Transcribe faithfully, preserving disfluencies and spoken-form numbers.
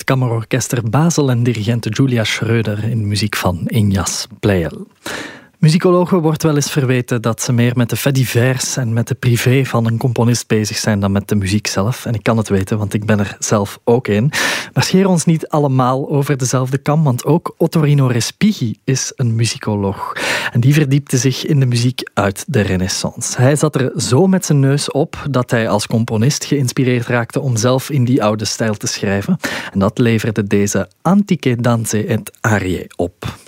het Kammerorkester Basel en dirigente Julia Schröder in muziek van Ignaz Pleyel. Muzikologen wordt wel eens verweten dat ze meer met de faits divers en met de privé van een componist bezig zijn dan met de muziek zelf. En ik kan het weten, want ik ben er zelf ook een. Maar scheren ons niet allemaal over dezelfde kam, want ook Ottorino Respighi is een muzikoloog. En die verdiepte zich in de muziek uit de Renaissance. Hij zat er zo met zijn neus op dat hij als componist geïnspireerd raakte om zelf in die oude stijl te schrijven. En dat leverde deze Antiche danze et arie op.